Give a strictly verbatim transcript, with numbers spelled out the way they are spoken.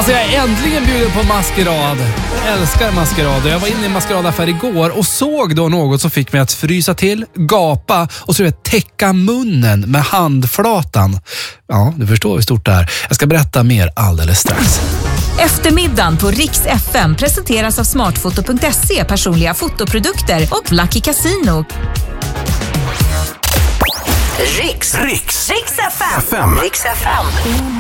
Alltså jag är äntligen bjuden på maskerad. Jag älskar maskerad. Jag var inne i en maskeradaffär igår och såg då något som fick mig att frysa till, gapa och så vet täcka munnen med handflatan. Ja, du förstår hur stort det är. Jag ska berätta mer alldeles strax. Eftermiddagen på Riks F M presenteras av smartfoto punkt se, personliga fotoprodukter och Lucky Casino. Riks. Riks. Riks F M. Riks F M.